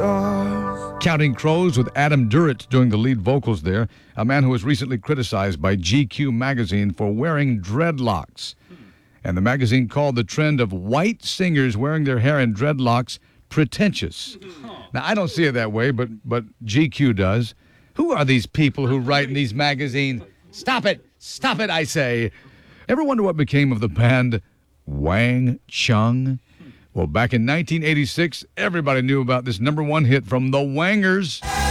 stars. Counting Crows with Adam Duritz doing the lead vocals there, a man who was recently criticized by GQ magazine for wearing dreadlocks. And the magazine called the trend of white singers wearing their hair in dreadlocks pretentious. Now, I don't see it that way, but GQ does. Who are these people who write in these magazines? Stop it, I say. Ever wonder what became of the band Wang Chung? Well, back in 1986, everybody knew about this #1 hit from the Wangers.